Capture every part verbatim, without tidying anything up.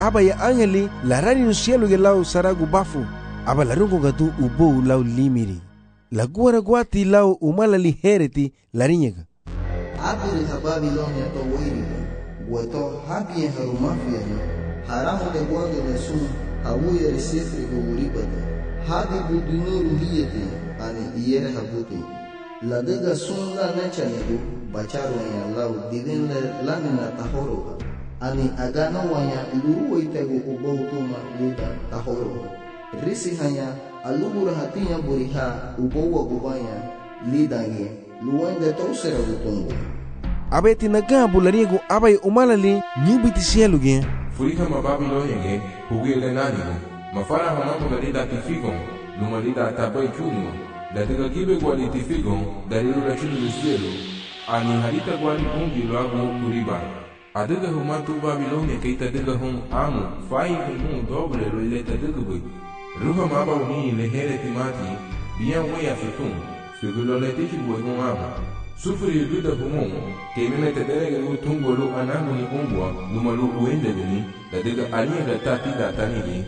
aba ya angeli larani no cielo ge lau saragu bafu aba larungo gatu ubo lau limiri la guara guati lau umala lihereti larinyega abiri ha Babilonia to wiri wato habi harumafia haramu de bondo de sun hawuye resifri go uribata hadi budunuru hiyete ani iyere habuti la daga sun la nechanego bacharo ya lau didin la nina tahoro ani agano wanya luru itego ubotuma lida tahoro risi hanya alubura hatinya buriha ubowa gubanya lidange luwende tosera gutongo abeti nagambu lariego abai umalali nyubiti cielo ge furiha ma Babilonia ge hugele nanigo mafara hamamu lida tifigon lumalida tabai chuno la daga kibe gwali tifigon dalilu la chini cielo ani harita gwali bungi lagu kuriba adaga humatu Babilonia keita daga hum amu fai hum doble lo ileta daga bui ruha maba uni lehere timati bien weya futun segulo letichi bui hum aba sufuri yuda humum kemene tedere gu tungolo anangu ni umbwa lumalu uende gani la daga alia da tati da tanini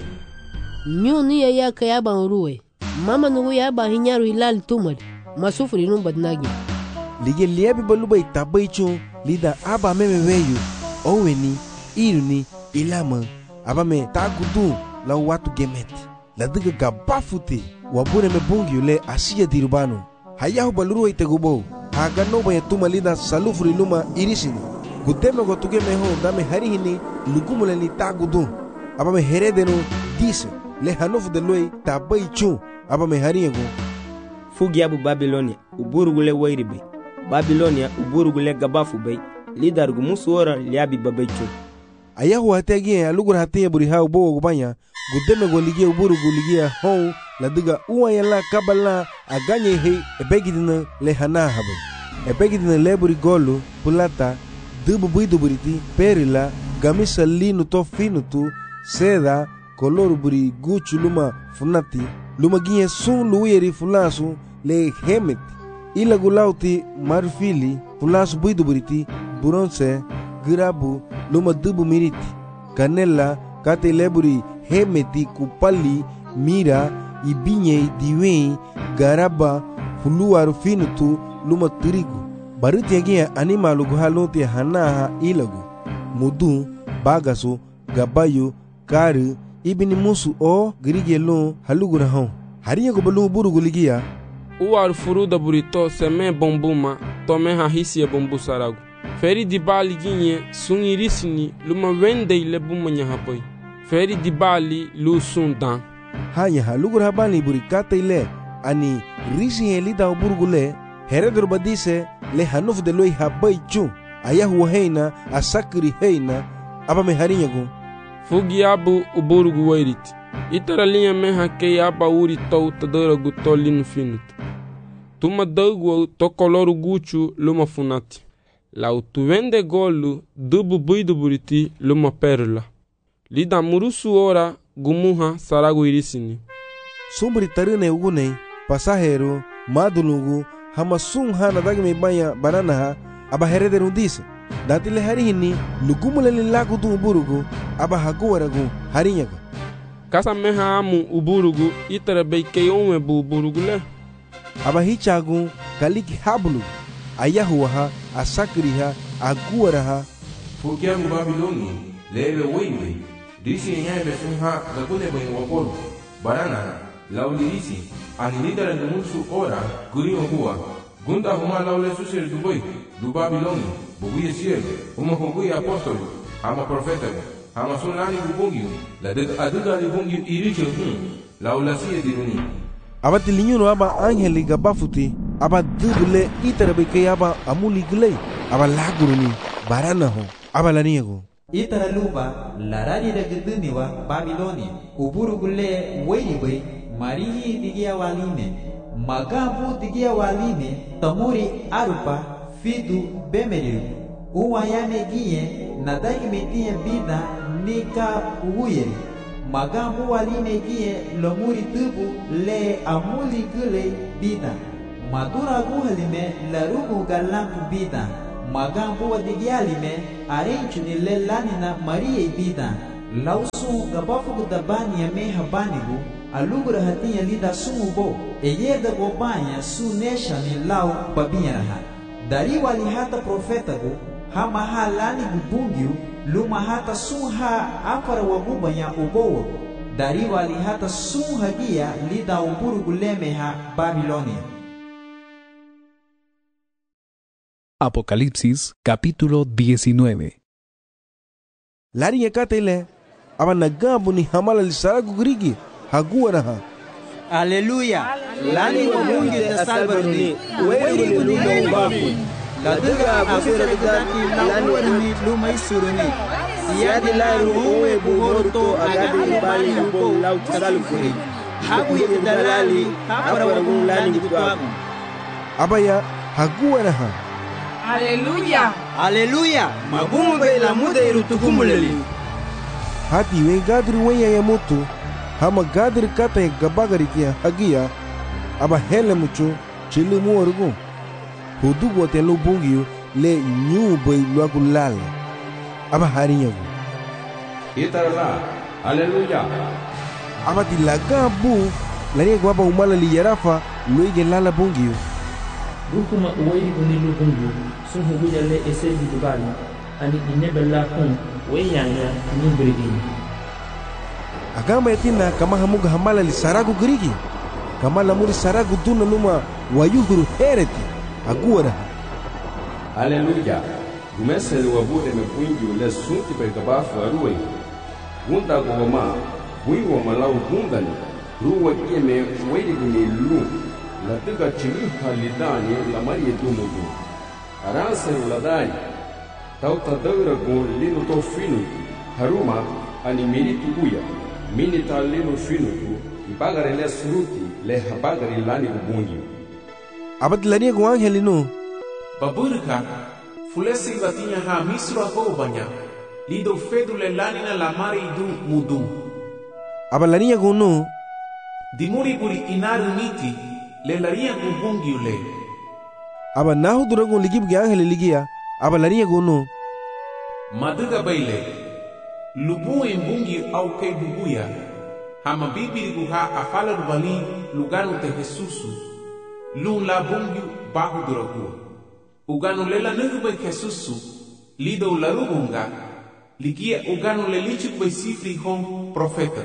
nyuni ya ya kaya ban ruwe mama nugu ya ba hinyaru hilal tumad masufuri num badnagi lige liebi balubai tabaicho lida aba meme weyu oweni iruni ilama aba me tagudu la watu gemet la diga gabafute wabure me bungi ule asiya dirubano hayahu baluru itegubo haga no baya tuma lida salufuri luma irisini gudeme go tugeme ho dame harihini lugumule ni tagudu aba me heredeno dise le hanofu de loi tabaicho aba me hariego fugi abu Babilonia uburugule wairibe Babilonia uburugule gabafu bay lidar gumusuora liabi babaicho ayahu ategi alugur hatiya buriha ubo gubanya gudeme go ligia uburugu ligia hon la diga uwayala kabala aganye he ebegidina le hana habe ebegidina leburi golu pulata dubu buidu buriti perila gamisa linu to finutu seda koloru buri guchu luma funati luma ginye sun luweri fulasu le hemeti ila gulauti marfili fulasu buidu buriti bronze girabu luma dubu miriti kanela kate leburi hemeti kupali mira ibinye diwe garaba fuluaru finutu luma turigu baruti yagia animalu guhaloti hanaha ilagu mudu bagasu gabayu karu ibini musu o grigelo halugura hon hariya go balu burugu ligia uar furuda burito seme bombuma tome ha hisia bombu saragu feri di bali ginye sungirisini luma wende ile bumanya hapoy feri di bali lu sundan hanya halugura bali burikata ile ani risi elida burugule heredur badise le hanuf de loi habai chu ayahu heina asakri heina aba me hariya go fugi abu uburugu wairiti itara linha meha ke aba uri tau tadara gutolinu finut tuma dagu to koloru guchu luma funati lau tu vende golu dubu buidu buriti luma perla lida murusu ora gumuha saragu irisini sumbri tarine ugune pasahero madulugu hama sun hana dagme banya banana aba herederu dise datile harihini lugumule lilagu du burugu aba haguwaragu harinyaga kasa meha amu uburugu itara beike onwe bu uburugule aba hichagu kaliki hablu ayahuha asakriha aguwaraha fukia mu Babiloni lebe wewe disi nyabe sunha gakune bwen wapolo barana laulirisi anilidara dumusu ora kurimo huwa gunda huma laule susir dubai du Babiloni buguye siel huma huguye apostolo ama profeta ama sunani bubungi la de aduga ni bungi iriche hun laula siye diruni abati linyuno aba angeli gabafuti aba dubule itarabe ke aba amuli glei aba laguruni barana ho aba laniego itara luba larani da guduni wa Babiloni uburu gule weyibe marihi digia waline magabu digia waline tamuri arupa fidu bemeriru uwayane giye nadai metie bida nika uyeri magambu waline giye lomuri tubu le amuli gule bida madura guhalime larugu galampu bida magambu wadigialime arenchu ni lelani na marie bida lausu gabafu da bani ya meha banigu alugra hatinya lida sumu bo eyeda go banya su nesha ni lau babiaraha dari wali hata profeta go ha mahalani gubungyu luma hata suha afara wagubanya ubo dari wali hata suha gia lida uburu gulemeha Babilonia. Apocalipsis capítulo diecinueve. Lari yakatele aba nagambu ni hamala lisaragu grigi haguaraha. Aleluya. Lani wa mungi da salvaruni. Wewe ni luma ubafu. Laduga abusura bidaki lani ni luma isuruni. Siyadi la ruwe bugorto agadi bali ubo lau salukuni. Hagu yedalali hapara wagun lani kutwaku. Abaya haguaraha. Aleluya. Aleluya. Magumu be la mude irutukumuleli. Hati we gadri weya ya moto hama gadri kata ya gabagari kia hagia aba hele mucho chili muorugo hudugu wa telo bungio le nyu bay luagu lale aba harinyagu Itarala. Aleluya. aba tilaga bu lani gwaba umala li yarafa luige lala bungio Rukuma uwairi kunilu bungu sun huguja le ese bidubali ani inebella kun weyanya nimbrigini agama yatina kama hamuga hamala li saragu grigi kama lamuri saragu duna luma wayuhuru hereti aguara. Aleluya. Gumesele wabude mepungi le sunti pe gabafu aruwe gunda goma buiwa malau gundani ruwa kieme wairi guni lu la tiga chimi halidani la marie dumugu aranse uladani tauta daura gun linu to finu haruma ani mini tubuya mini ta linu finu tu ibagare le suruti le habagare lani ubungi abad lani gu angelino baburka fulesi batinya ha misra ko banya lido fedule lani na la mari du mudu abalani gu no dimuri buri inaru niti le laria gu bungi ule aba nahu duragun ligib ge angel ligia abalani gu no maduga baile lubu embungi au ke bubuya hama bibiri guha afala rubali luganu te Jesusu lun la bungi bahu duragu uganu lela nugu be Jesusu lido la rubunga ligia uganu le lichu be sifri hon profeta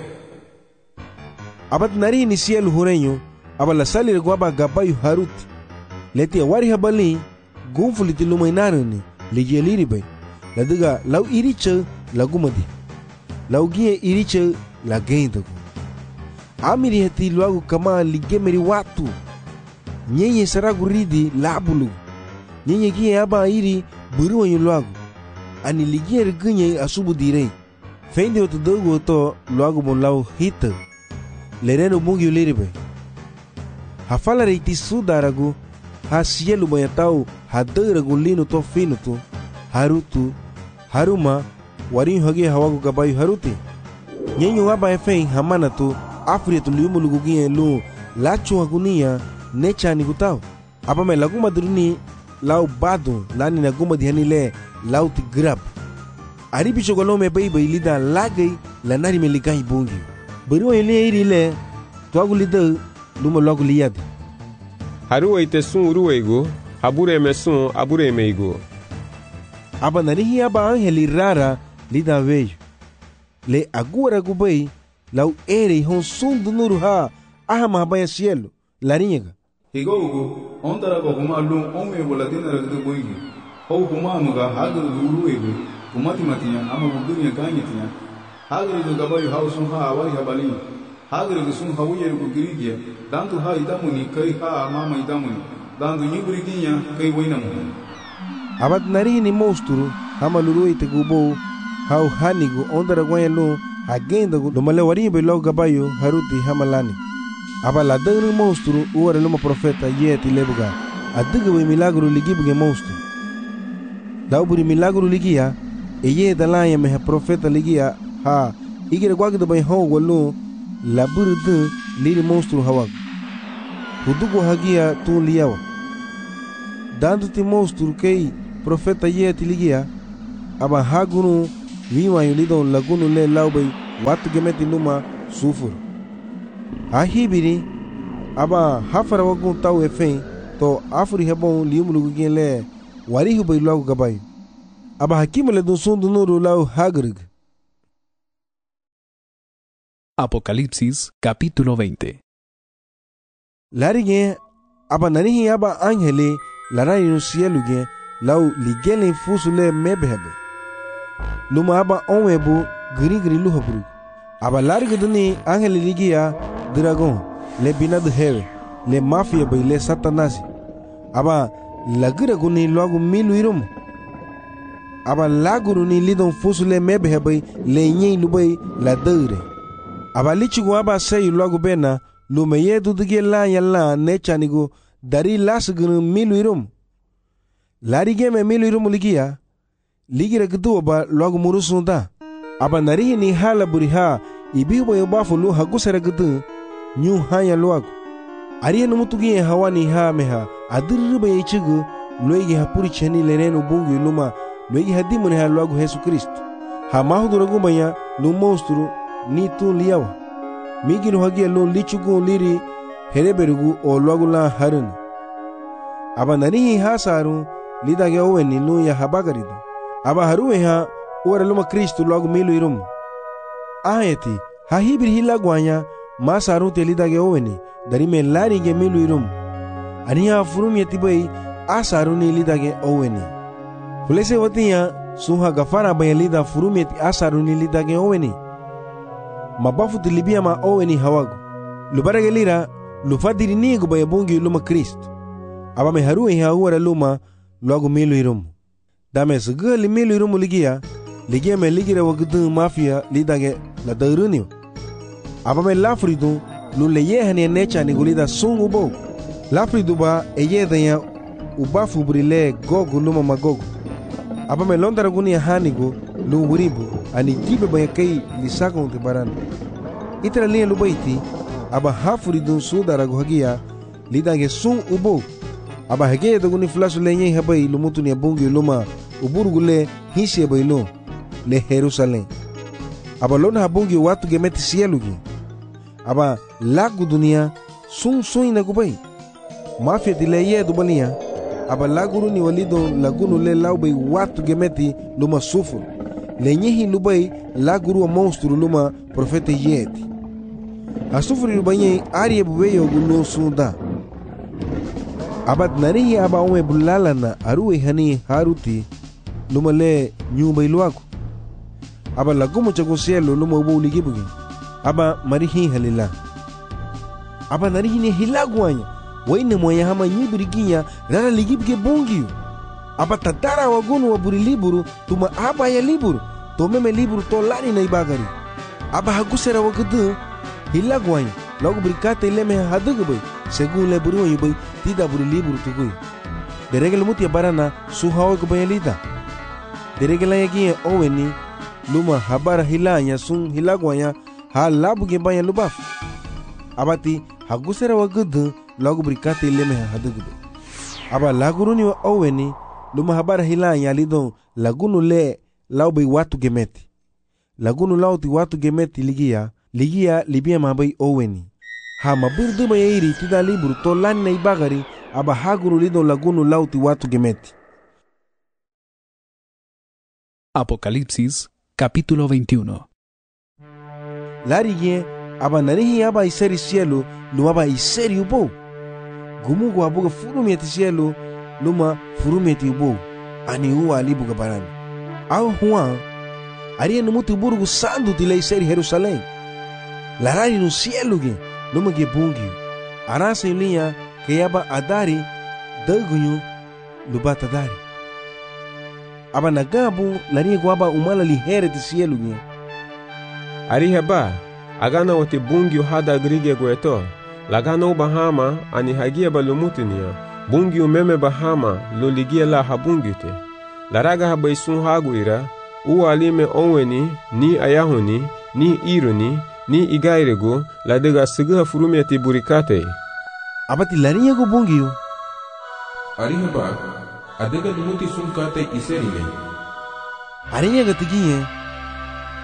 abat nari ni cielo hureño abala salir guaba gabayu haruti leti wari habali gunfuliti lumainarani ligia liribe la diga lau iricha la gumadi lau gie iricha la gendagu amiri hati luagu kama ligemeri watu nyenye saragu ridi labulu nyenye gie aba iri buru wanyu luagu ani ligie rigunye asubu direi fendi otu dogu oto luagu mon lau hita lereno mungi liribe hafala reiti sudaragu ha cielo mayatau ha daragu lino to finutu harutu haruma warin hage hawagu gabayu haruti nyenyo aba efein hamana tu afri tu liumu lugugie lu lachu agunia necha ni gutau aba me laguma duruni lau badu lani na guma dihani le lau ti grab aribi chogolome beibe lida lagai lanari me ligai bungi beriwa ile iri le tuagu lida luma logu liadi haruwa ite sun uruwego habure me sun abure meigo aba narihi aba angeli rara lida vejo le agora gubei lau ere hon sundu nuru ha ahama baya cielo laringa higogo ondara ko kuma lu ome boladina ragdu boigi ho kuma muga hagu uruwego kumati matinya ama budunya ganyetinya hagu do gabayu hausun ha awari habali hagu sun hawuye ko girigia dantu ha idamuni kai ha mama idamuni dantu nyiburiginya kai wainamu abad narihi ni monstru hama lurui te gubo hau hanigu ondara gwayelo agenda gu domale waribe lo gabayo haruti hamalani aba la dagri monstru uware luma profeta yeti lebuga adiga we milagro ligibuge monstru lauburi milagro ligia eye dalaya me profeta ligia ha igire gwagdo bay ho wolu la burdu liri monstru hawag hudugo hagia tu liyawa dandu ti monstru kei profeta yeti ligia aba hagunu viwa yulidon lagunu le laubay watu gemeti luma sufur. Ahibiri aba hafara wagun tau efen to afuri hebon liumulugu gen le warihu bay lagu gabay. Aba hakimu le dun sundu nuru lau hagrig. Apocalipsis capítulo veinte. Larige aba nanihi aba angele larai no cielo gen lau ligelen fusule mebehebe. Luma aba onwebu gri gri luhabru. Aba larige duni angele ligia dragon le binadu hewe le mafia bay le satanasi. Aba lagira guni logu milu irum. Aba laguru ni lidon fusule mebehebe le nyi lubay la deure. Aba lichigu aba sayu logu bena lume yedu dige la yalla nechanigu dari lasgunu milu irum. Larige me milu irum ligia ligira gdu aba logu murusunda. Aba narihi ni hala buriha ibihu yobafu lu hagusera gdu nyu hanya logu. Ariya numutugi hawani ha meha adirriba yichigu loigi hapuri cheni lerenu bungu luma loigi hadimuni ha logu Yesu Kristo. Ha mahuduragu banya lu monstru ni tu liyawa. Migiru hagia lu lichugu liri hereberugu o logu la harun. Aba narihi ha saru lidage oweni lu ya habagaridu. Aba haruwe ha ora luma Kristo logu milu irum. Aheti ha hibir hilagwanya ma saru te lidage oweni darime larige milu irum. Aniya furum yetibay asaru ni lidage oweni. Fulese watiya suha gafara bayalida furum yeti asaru ni lidage oweni. Mabafu tilibia ma oweni hawagu. Lubarage lira lufadiri nigu bayabungi luma Kristo. Aba me haruwe ha uara luma logu milu irum. Dame segali milu irum ligia ligia me ligira wagudun mafia lidage la dauruniu. Aba me lafridu lule yehani necha ni gulida sungu bo. Lafridu ba eyedanya ubafu brile gogu luma magogu. Aba me londara guni hanigu lu wuribu ani gibe bayakay lisagon te baran. Itra liya lubaiti aba hafridu sudara guhagia lidage sun ubo. Aba hege daguni flasu lenye habay lumutu ni abungi luma uburugule hisi abaylo le Jerusalem. Aba lona habungi watu gemeti sielugi. Aba lagu dunia sun sun inagubay. Mafia tileye dubalia. Aba laguru ni walido lagunu le laubay watu gemeti luma sufur. Lenyehi lubay laguru wa monstru luma profete yeti. Asufuri lubanye ariye buweyo gulo sunda. Abad narihi aba ome bulalana aruwe hani haruti luma le nyubay luaku. Aba lagumu chago cielo luma ubo uligibugi. Aba marihi halila. Aba narihi ni hilaguanya. Waine mwaya hama nyibiriginya rara ligibge bongiu. Aba tatara wagunu waburi liburu tuma aba ya liburu. Tomeme liburu to lani na ibagari. Aba hagusera wagudu hilaguanya. Logo berikata ileme hadugubay. Según le buru yubay tida buri liburu tugui. Deregel mutia barana suhawa gubayalida. Deregela yagiye oweni luma habara hilanya sun hilaguanya ha labu gebanya lubaf. Abati hagusera wagudu logo berikata ileme hadugubay. Aba laguruni wa oweni luma habara hilanya lidon lagunu le laubay watu gemeti. Lagunu lauti watu gemeti ligia ligia libia mabay oweni. Ha mabirdu mayiri tida liburu to lani na ibagari aba haguru lidon lagunu lauti watu gemeti. Apocalipsis capítulo veintiuno. Larige aba narihi aba iseri cielo luma aba iseri ubo. Gumugu abuga furumeti cielo luma furumeti ubo. Ani uwa alibuga barani. Au huwa ariya numuti burugu sandu tila iseri Jerusalem. Larari no cielo gen luma ge bungiu. Arasa yuliya kayaba adari dagunyu lubata dari. Aba nagabu lariya guaba umala lihere ti cielo gen. Ari heba agana wati bungiu hada grige gueto. Lagana ubahama ani hagia balumutinia. Bungiu meme bahama lo ligia la habungite. Laraga haba isun haguira. Uwa alime onweni ni ayahuni ni iruni ni igairego la dega siga furumeti burikate. Abati lariya go bungiu. Arihaba adega dumuti sunkate iserime. Ariya gatigiye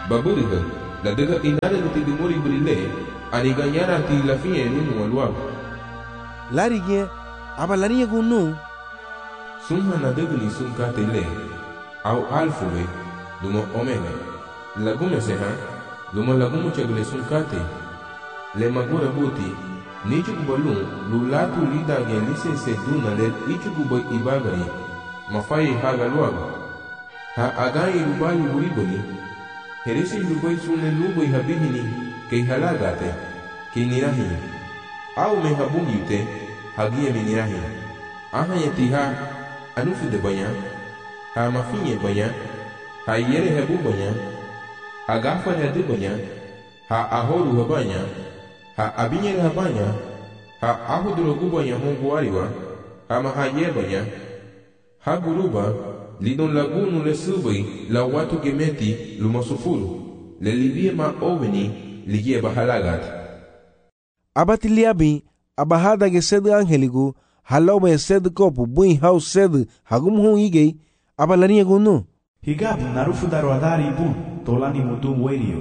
Baburiga, la dega inada no tidimuri brile, ani ganyara ti la fie nunu waluago. Lari gen, aba lari gunu. Sumha na dega ni sumka tele, au alfuwe, luma omega. Lagume seha, luma lagumu chagle sumkate. Le magura buti, nichu kubalun, lulatu lida gen lise se duna le ichu kuboy ibagari, mafai haga luago. Ha agai rubai buriboni, heresi rubai sunne lubai habihini, kei halagate, kei nirahi. Au me habungite, hagie me nirahi. Aha yetiha, anufi de banya, ha mafinye banya, ha yere hebu banya, ha gafa hedi banya, ha ahoru habanya, ha abinyere habanya, ha ahudrogu banya hongu ariwa, ha mahaye banya, ha guruba, lidon lagunu le subai la watu gemeti lumasufuru le libie ma oveni ligie bahalagat. Abati liabi abahada ge sed angeligu haloba sed kopu buin house sed hagum hon igei abalania gunu. Higab narufu darwadari bun tolani mutum werio.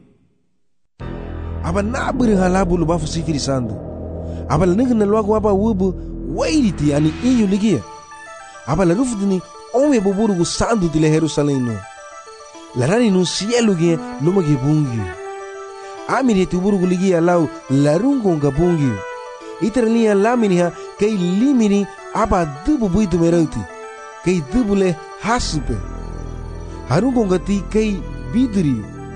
Aba nabiri halabu lubafu sifiri sandu. Abala nigna lwagu aba wubu wairiti ani inyu ligia. Abala rufudini onwe buburugu sandu tile Jerusalém no. Larani no cielo ge luma ge bungi. Amiri tu burugu ligia lau larungo nga bungi. Iterlia laminiha kei limini aba dubu buitu merauti. Kei dubu le hasupe. Harungo nga ti kei bidri.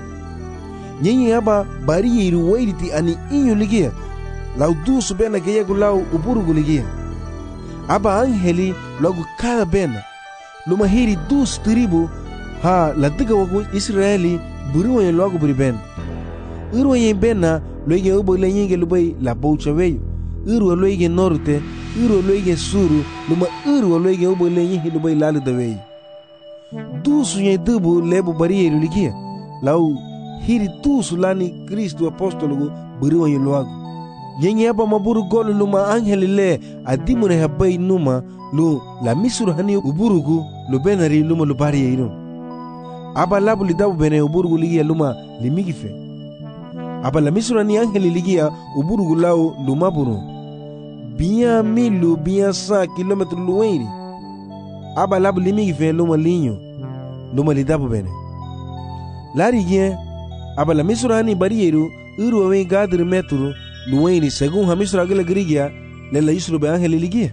Nyenye aba bari iru wairiti ani inyu ligia. Lau dusu bena geyegu lau uburugu ligia. Aba angeli logo cada bena. Luma hiri dus tribu ha la diga wagu Israeli buru yen logo buri ben. Uru yen bena loige ubo le yenge lubai la boucha veyo. Uru loige norte, uru loige suru, luma uru loige ubo le yenge lubai lalu da veyo. Dusu yen dubu lebu barieru ligia. Lau hiri dusu lani Kristu apostologu buru yen logo. Yenye aba maburu golu luma angeli le adimune habai numa lu la misuru hani uburugu lu benari luma lu bari yiro. Aba labu li dabu bene uburugu ligia luma limigife. Aba la misuru hani angeli ligia uburugu lau luma buru. Biya milu biya sa kilometru luweiri. Aba labu limigife luma linyo luma li dabu bene. Lari gien aba la misuru hani bari yiro uru wawen gadri metru luweiri según hamisuru agile grigia le la isuru be angeli ligia.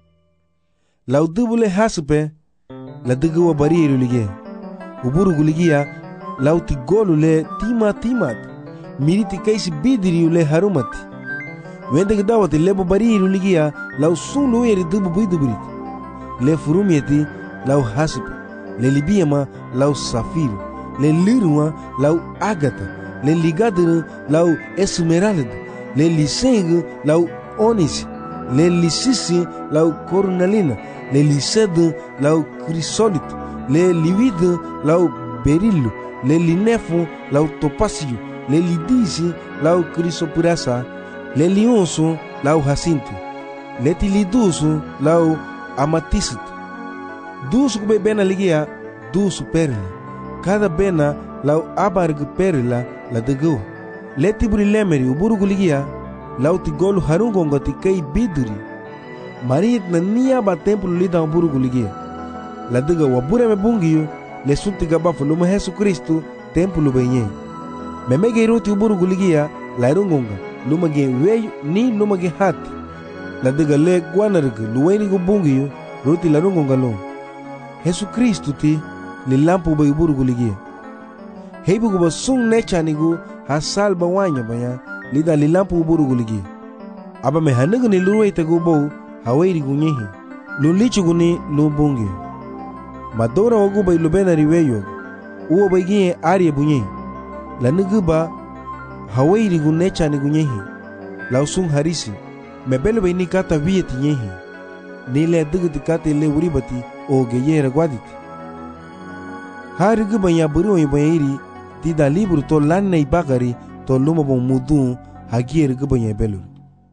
La udubule hasupe la dugu bariru ligie. Uburugu ligia la utigolu le tima timat. Miriti kaisi bidiri le harumati. Wende gdawati lebo bariru ligia la usun lueri dubu buiduburit. Le furumieti la hasupe. Le libiama la safiru. Le liruma la agata. Le ligadru la esmeralda. Le lisengu la onis. Le lisisi la cornalina. Le lisede lau crisólito, le livide lau berilo, le linefo lau topázio, le lidisi lau crisopurasa, le lionso lau jacinto, le tiliduso lau amatista. Dusu kube bena ligia, dusu perla, cada bena lau abarg perla la degou. Le tiburi lemeri uburugu ligia, lau tigolu harungonga tikei biduri. Marit na niya ba templo lida uburugu ligia. La diga wabure me bungiyo le sunti gabafu luma Jesu Kristu templo benye. Memege iruti uburugu ligia la irungonga luma ge weyo ni luma ge hati. La diga le guanarga luweni gu bungiyo ruti la rungonga lom. Jesu Kristu ti li lampu ba uburugu ligia. Heibu guba sung nechanigu ha salba wanya banya lida li lampu uburugu ligia. Aba me hanaga ni luwe itagu bou hawairi gunyehi lu lichu guni lu bungi madora wagu bay lu benari weyo uwo bay gie arie bunyehi la nuguba hawairi gunechani gunyehi la usung harisi mebele bay ni kata viyeti nyehi ni le digiti kata le uribati o geyera gwaditi hari guba ya buru wa bayiri tida libru to lanna ibagari to luma bon mudu hagier guba ya belu.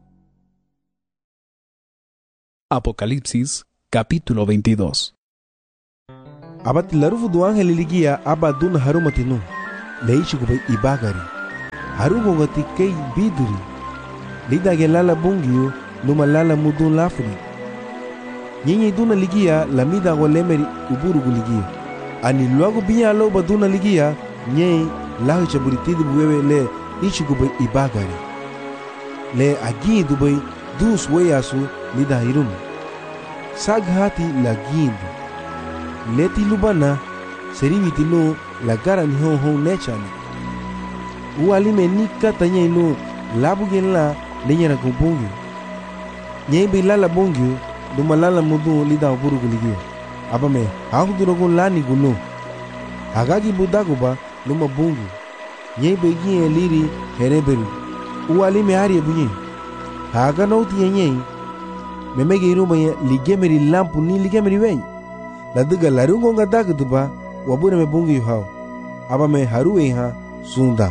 Apocalipsis, capítulo veintidós. Abati larufu du ángel ligia aba dun harumatinu. le ichi kubai ibagari harungo ngati kei biduri lida ge lala bungiu luma lala mudun lafri nyinyi duna ligia lamida golemeri uburu guligia ani luago biya lo baduna ligia nyei lahu chaburitidi buwewe le ichi kubai ibagari le agi dubai dus weyasu lida hirum saghati la gindu leti lubana seriviti no la gara ni hon hon nechani ualime nika tanya no labugen la lenyara kubungi nyembe lala bungi duma lala mudu lida buru guligi abame hagu durogo lani guno hagagi budagoba duma bungi nyembe gie liri hereberu ualime hari bunyi haga nauti yenye memege iruma ya ligemeri lampu ni ligemeri wen la duga larungo ngadag duba wabure me bungi yuhao aba me haruwe ha sunda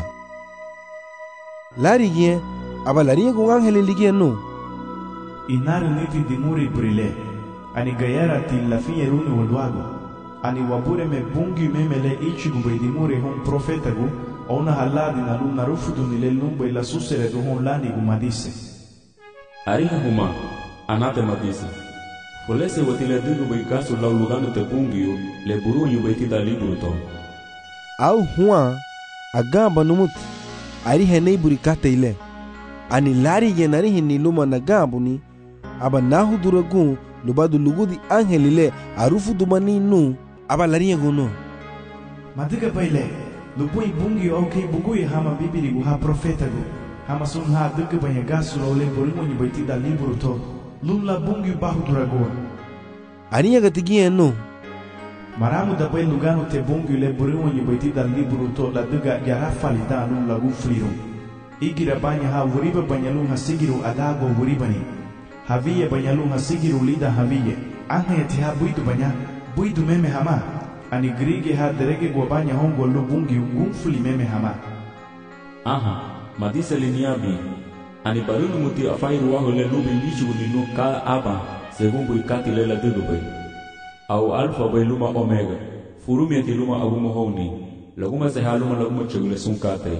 lari gie aba lari go angele ligie no inaru niti dimuri brile ani gayara til la fie runi walwago ani wabure me bungi memele ichi gube dimuri hon profeta gu ona haladi na luna rufudu nile lumbe la susere du hon lani gu madise ariha huma anate madise Polese watile dugu baikasu lau lugano te bungiu le buru yu baitida liburu to. Au huwa agamba numut ari henei burikate ile. Ani lari yenari hini luma na gambu ni aba nahu duragun lubadu lugudi angel ile arufu dumani nu aba lari yeguno. Madiga baile lupui bungi au kei bugui hama bibiri gu ha profeta gu hama sun ha dugu bayagasu lau le buru yu baitida liburu to. Lula bungi bahu duragoa aniya gatigia no maramu da bai lugano te bungi le buriwo ni baitida liburu to la duga garafa lida lum lagu fliru igira banya ha wuriba banyalu ha sigiru adago wuribani haviye banyalu ha sigiru lida haviye anga yati ha buidu banya buidu meme hama ani grige ha derege go banya hongo lu bungi gumfuli meme hama aha madisa liniabi ani barunu muti afairu waho le lubi lichu ninu ka aba según burikati le la dugu bay au alfa bay luma omega furumi ati luma agumo honi laguma se haluma laguma chugule sunkate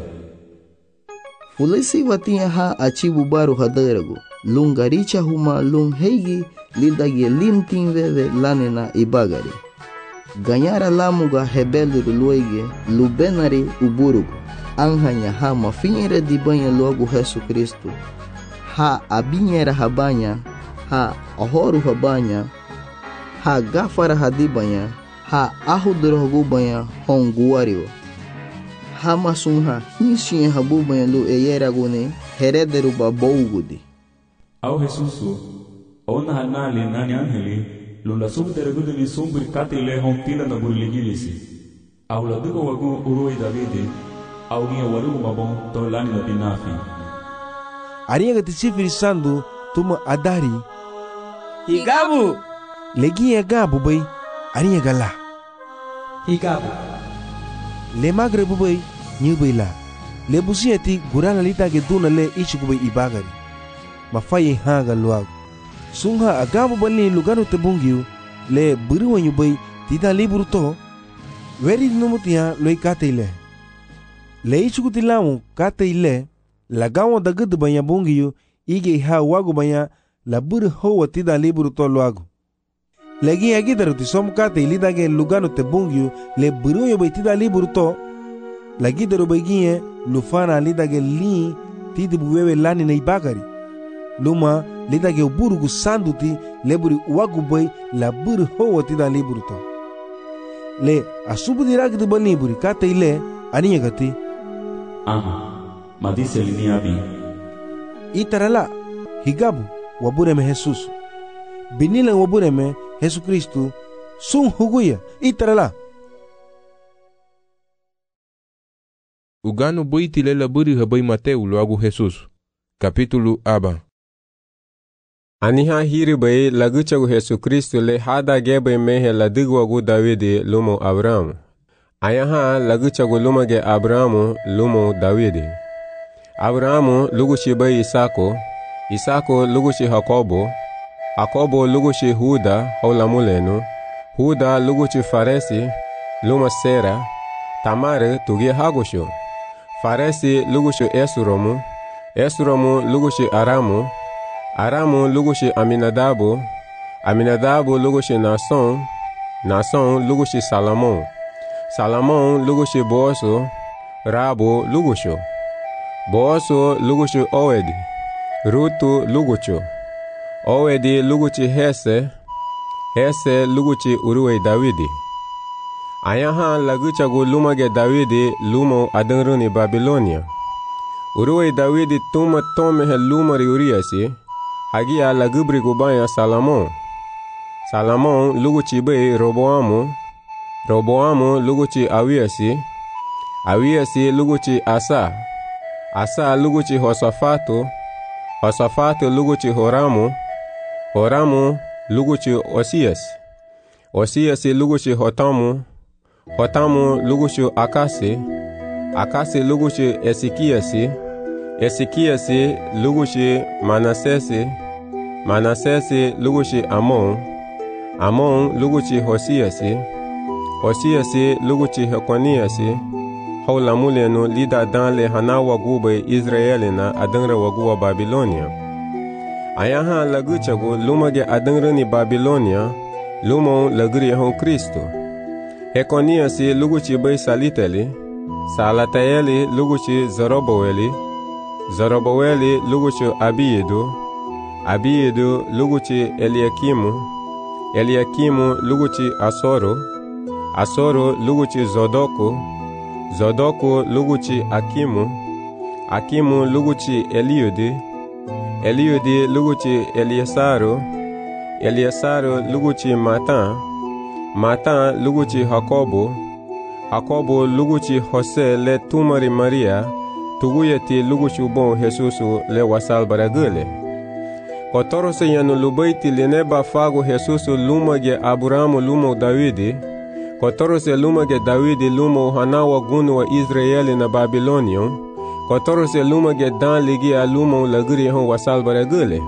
fulesi watia ha achibu baru hadarago lungaricha huma lung heigi lidagi limtin veve lanena ibagari ganyara lamuga hebeluru luege lubenari uburugo anhanya ha mafinhere di banha logo Jesus Cristo ha abinhera habanya ha ahoru habanya ha gafara hadibanya ha ahudrogo banha honguario ha masunha hinsin habu banha lo eyeragone herederu babogudi au Jesusu ona hanali nani angeli lula subderegudu ni sumbri katile hontila na burligilisi au la dugo wagu uroi davide au minha warugo mabon to lani na binafi ariya gatisifiri sandu tuma adari higabu legi gabu bay ariya gala higabu le magre bubay nyubay la le busieti gurana lita ge duna le ichigu bay ibagari mafaye hanga luago sungha agabu bali lugano te bungiu le buru nyubay tida liburu to weri numutia loi kate ile le ichigu tilamu kate ile lagawo dagud banya bungiu ige ha wago banya la buru ho tida liburu to luago legi agidaru ti som kate ilida ge lugano te bungiu le buru nyubay tida liburu to lagidaru bagie lufana lida ge li tidi buwewe lani na ibagari luma lida ge burugu sanduti leburi wagu bay la buru ho tida liburu to le asubu dirag de baliburi kate ile aniya gati aha madise liniabi itarala higabu wabureme Jesus binila wabureme Jesus Kristo sun huguya itarala ugano boiti lela buri habai Mateu loagu Jesus capítulo aba aniha hiri bai laguchagu Jesus Kristo le hada gebe mehe ladigwagu Davide lumo Abrahamu ayaha laguchagu lumage Abrahamu lumo Davide Abrahamu lugushi bai Isako Isako lugushi Yakobo Yakobo lugushi Huda haulamulenu Huda lugushi Faresi luma Sera Tamar tugi Hagushu. Faresi lugushu Esuromu. Esuromu lugushu Aramu. Aramu lugushu Aminadabu. Aminadabu lugushu Nason. Nason lugushu Salamon. Salamon lugushu Boosu. Rabu lugushu. Boosu lugushu Owedi. Rutu luguchu. Owedi luguchi Hese. Hese luguchi Uruwe Davidi. Ayaha laguchagu lumage Davidi lumo adanruni Babilonia. Uruwe Davidi tuma tomehe lumari Uriasi. Hagia lagubri gubaya Salamon. Salamon luguchi be Roboamu. Roboamu luguchi Awiasi. Awiasi luguchi Asa. Asa luguchi Hosafatu. Hosafatu luguchi Horamu. Horamu luguchi Osias. Osias luguchi Hotamu. Hotamu luguchi Akasi. Akasi luguchi Esikiasi. Esikiasi luguchi Manasesi. Manasesi luguchi Amon. Amon luguchi Hosiasi. Hosiasi luguchi Hekoniasi. Haula mulenu lida danle hana wagube Israelina adangra waguwa Babilonia. Ayaha laguchagu lumage adangrani Babilonia, lumo lagri hon Kristo. Hekoniasi luguchi bay Saliteli, Salataeli luguchi Zorobaweli, Zorobaweli luguchi Abiedu, Abiedu luguchi Eliakimu, Eliakimu luguchi Asoro, Asoro luguchi Zodoku, Zodoku luguchi Akimu, Akimu luguchi Eliudi, Eliudi luguchi Eliesaru, Eliesaru luguchi Matan, Matan luguchi Hakobo, Hakobo luguchi Jose le tumari Maria, tuguyeti luguchi bon Jesusu le wasal baragule. Kotorose yanu lubaiti lineba fago Jesusu lumage Aburamu lumo Davidi, Kotorose lumage Davidi lumo hanawa gunu wa Israeli na Babilonion. Kotorose lumage dan ligi a lumo lagri hon wasal baragule.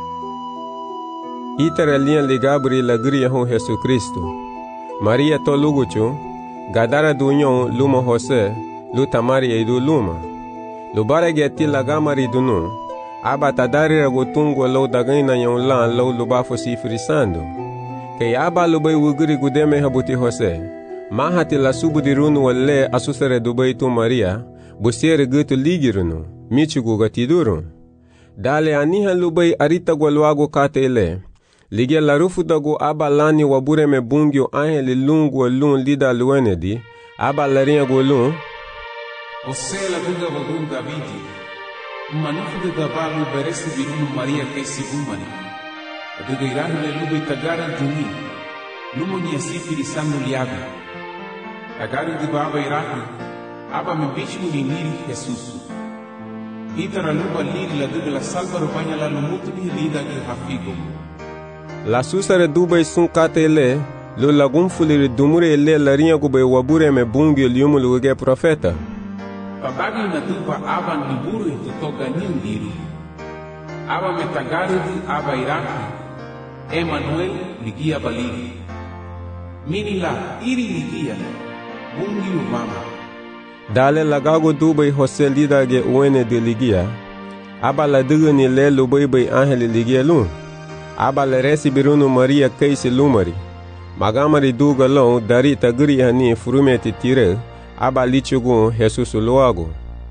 Itara lian ligabri lagri hon Jesu Kristo. Maria to luguchu. Gadara dunyon lumo Jose. Lutamari edu luma. Lubarege ti lagamari dunu. Aba tadari ragotungo lo dagaina yon lan lo lubafo sifrisando. Kay aba lubay wuguri gudeme habuti Jose. Mahati la subudirunu wale asusere dubai tu Maria, busere gutu ligirunu, michugu gatidurun. Dale aniha lubai arita gwalwago katele. Ligia la rufu dago aba lani wabure me bungyo anhe lungu wa lun lida luenedi, aba laria golun. Jose la duga wagun Davidi. Manufu de dabalu beresi birunu Maria kesi bumani. Aduga irahu le lubai tagaran tuni. Lumo ni asifiri sangu liabi. Tagaru di baba irahu. Aba me bichu ni niri Jesusu. Itara luba liri la duga la salva rupanya la lumutu ni lida ki hafigo. La susare dubai sun katele, lo lagum fuliri dumure le larinha gube wabure me bungi liumu luge profeta. Babagi na duba aba niburu itu toga nindiri. Aba me tagaru di aba irahu. Emmanuel ligia baliri. Minila iri ligia. Bungi umama. Dale lagago dubai Jose lida ge uene de ligia. Aba la dugani le lubai bai angeli ligia lun. Aba la resi birunu Maria kaisi lumari. Magamari duga lon dari tagri hani furumeti tire. Aba lichugun Jesus luago.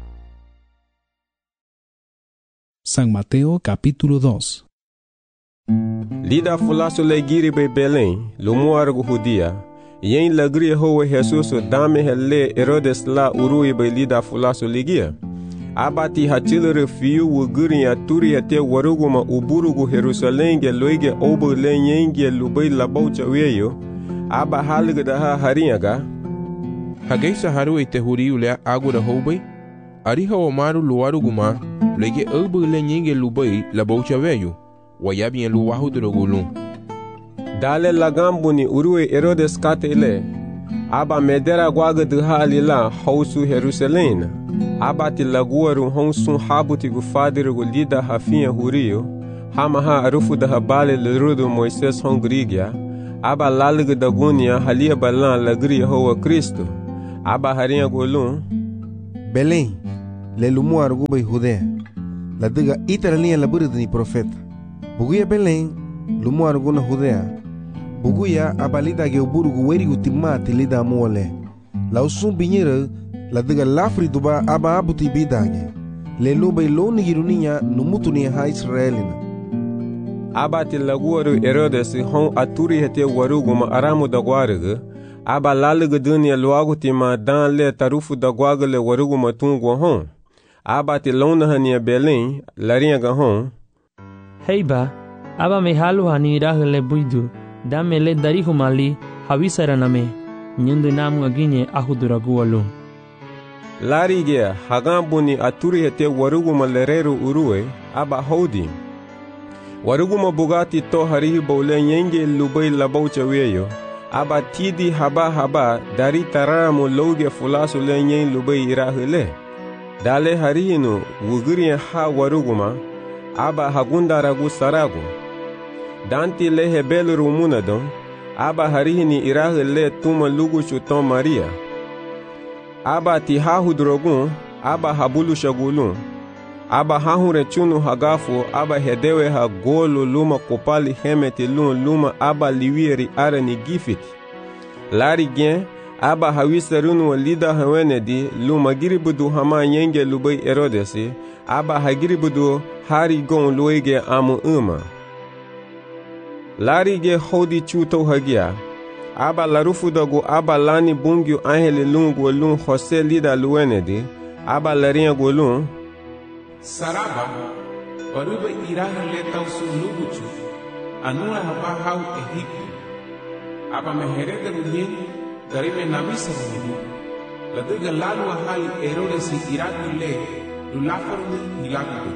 San Mateo capítulo dos. Lida fulaso le giri be Belém, lumuargo judia. Yen lagri hoe Jesus dame hele Herodes la urui be lida fulaso ligia. Abati hachilere fiu wuguri ya turi ya te waruguma uburugu Jerusalenge loige obo le nyenge lubai labaucha weyo. Aba halga da ha harinyaga. Hageisa haru ite huriu le agura hobai. Ariha omaru luaruguma loige obo le nyenge lubai labaucha weyo. Wayabi en luwahu drogulun. Dale lagambuni urue Herodes katele. Aba medera guaga de halila hausu Jerusalena. Aba ti laguaru honsun habuti gufadire gulida hafinha hurio. Hamaha arufu da habale lerudo Moises hongrigia. Aba lalga da gunia halia balan lagri hoa Cristo. aba harinha golum Belém, le lumu arguba Judea, la diga itara linha labura ni profeta. Buguya Belém, lumu arguna Judea, buguya abalida ge uburugu weri utimati lida muole. La usum binyeira, la diga lafri duba aba abuti bidage. Le luba iloni giruninha numutu ni ha Israelina. Aba ti laguaru Herodes hon aturi hete waruguma aramu da guarga. Aba laluga dunia luagu ti ma dan le tarufu da guaga le waruguma tungu hon. Aba ti lona hania Belém, larinha ga hon. Heiba, aba me halu hani irahe le buidu, dame le darihu mali, hawisara name, nyundu namu aginye ahudura gualu. Larigea, hagambuni aturi hete waruguma lereru urue, aba hodi. Waruguma bugati to harihi bole nyenge lubai labaucha weyo, aba tidi haba haba dari taramu loge fulasu le nyen lubai irahile. Dale harihinu wuguriya ha waruguma, aba hagunda ragu saragu. Danti lehe belu rumunadon, aba harihini irahile tuma lugu chuton Maria. Aba ti hahudrogun, aba habulu shagulun. Aba hahure chunu hagafu, aba hedewe ha golu luma kopali hemeti lun luma aba liwieri arani gifiti. Lari gen, aba hawisarunu walida hawenedi luma giribudu hama nyenge lubai Herodesi, aba hagiribudu hari gon luege amu uma. Lari ge hodi chuto hagia, aba larufu dagu aba lani bungyu angele lungu lun Jose lida luwenedi, aba larinha golun, Saraba, baruba iraha leta usu luguchu, anura haba hau Egipto. Aba meherede runyen, garime nabisa runyen. Ladiga lalu ahali Herodes iraku le, lulafaruni hilaku.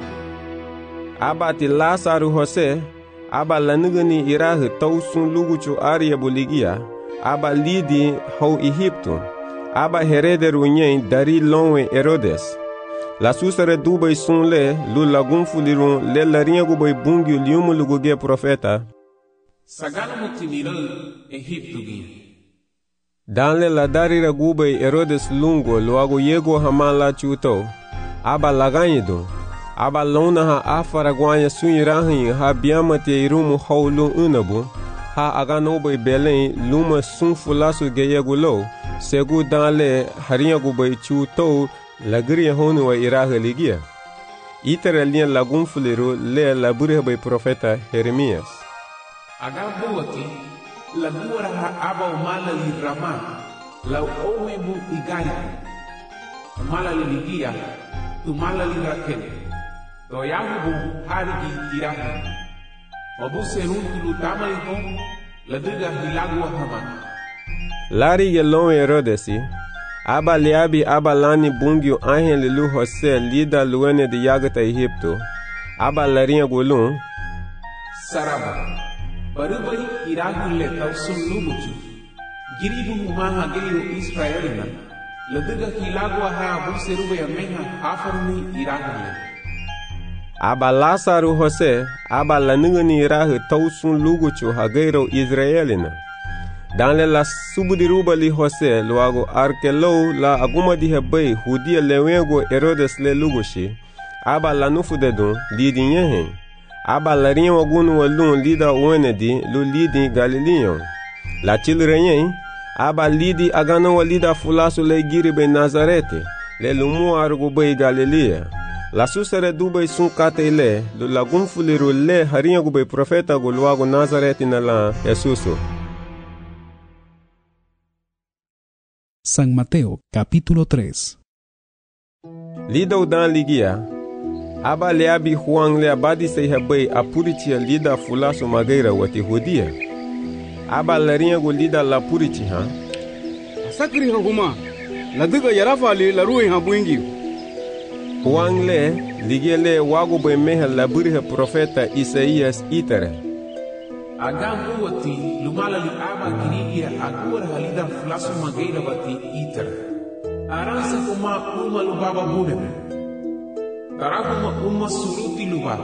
Aba ti Lasaru Jose, aba lanugani iraha tausun luguchu aria boligia, aba lidi hau Egipto. Aba herede runyen dari lonwe Herodes. La susare dubai sun le, lu lagun fulirun, le larinha gubai bungi liumu luguge profeta. Sagana mutimira Egipto gi. Dan le la darira gubai Herodes lungo, luago yego hamala chuto. Aba laganyido. Aba lona ha afara guanya sunirahin ha biamate irumu haulu unabu. Ha aganobai Belém luma sun fulasu geyegulo. Segu dan le harinha gubai chuto. Lagriya honu wa iraha ligia. Itara linha lagun fuliru le labure by profeta Jeremias. Agambuati, lagura ha aba umala li rama, la owe mu igari. Umala li ligia, umala li rakel. To yahu harigi iraha. Wabu seruntu lutama ihon, ladiga hilagua hama. Lari gelon Herodesi. Aba liabi aba lani bungyu angele lu Jose lida luene de yagata Egipto. Aba larinha golun. Saraba, barubari iragu le tausun lumuchu. Giribu humaha geiru Israelina. Ladiga hilagu ha abu serube yameha afaruni iragu le. Aba Lasaru Jose, aba lanungani iragu tausun luguchu ha geiru Israelina. Dans le la subudiruba li Jose luago arkelo la aguma di hebei hudia lewengo Herodes le lugushi aba la nufu dedun lidi nyehe aba la rien wagunu walun lida wenedi lu lidi Galileon la chilrenye aba lidi agano walida fulasu le giri be Nazarete le lumu argo be Galilea la susere dube sun kate le lu lagun fuliru le harinha gube profeta go luago Nazarete na la Jesuso. San Mateo, capítulo tres. Lida dan ligia, aba leabi Juan le abadi se hebei apuritia lida fulasu mageira wati hudia. Aba larinha go lida la puriti ha. Sakri huma, la diga yarafa li la ruin ha buingi. Juan le ligia le wago be meha laburi ha profeta Isaías itere. Agambu wati lumala li aba kirigia agura halida fulasu mageira wati iter. Aransa kuma uma lubaba buneme. Tarakuma uma suruti lubaba.